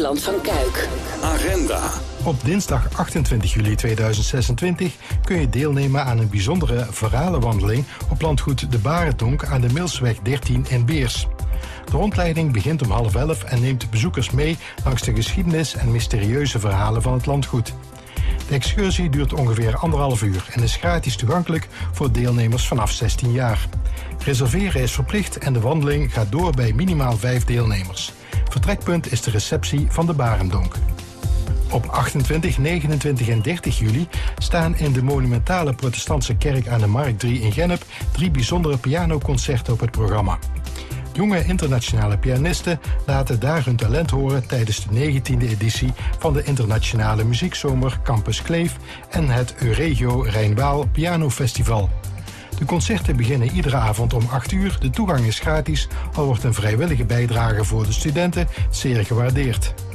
Hoogland van Kuik. Agenda. Op dinsdag 28 juli 2026 kun je deelnemen aan een bijzondere verhalenwandeling op landgoed De Barendonk aan de Milsweg 13 in Beers. De rondleiding begint om 10:30 en neemt bezoekers mee langs de geschiedenis en mysterieuze verhalen van het landgoed. De excursie duurt ongeveer 1,5 uur en is gratis toegankelijk voor deelnemers vanaf 16 jaar. Reserveren is verplicht en de wandeling gaat door bij minimaal 5 deelnemers. Vertrekpunt is de receptie van De Barendonk. Op 28, 29 en 30 juli staan in de monumentale protestantse kerk aan de Markt 3 in Gennep 3 bijzondere pianoconcerten op het programma. Jonge internationale pianisten laten daar hun talent horen tijdens de 19e editie van de internationale muziekzomer Campus Kleef en het Euregio Rijnwaal Pianofestival. De concerten beginnen iedere avond om 8 uur. De toegang is gratis, al wordt een vrijwillige bijdrage voor de studenten zeer gewaardeerd.